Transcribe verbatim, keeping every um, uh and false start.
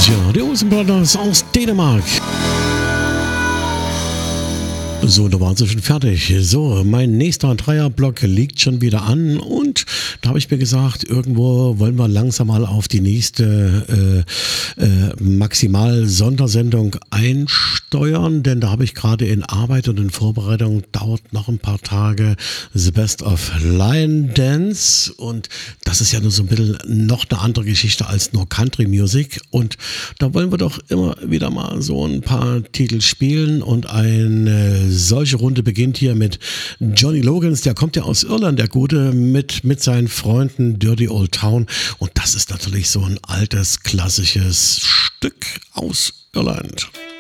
Ja, die Olsen Brothers aus Dänemark. So, da waren sie schon fertig. So, mein nächster Dreierblock liegt schon wieder an und da habe ich mir gesagt, irgendwo wollen wir langsam mal auf die nächste äh, äh, Maximal-Sondersendung einsteuern, denn da habe ich gerade in Arbeit und in Vorbereitung, dauert noch ein paar Tage, The Best of Lion Dance und das ist ja nur so ein bisschen noch eine andere Geschichte als nur Country Music und da wollen wir doch immer wieder mal so ein paar Titel spielen und eine solche Runde beginnt hier mit Johnny Logans, der kommt ja aus Irland, der Gute, mit, mit seinen Freunden Dirty Old Town und das ist natürlich so ein altes, klassisches Stück aus Irland.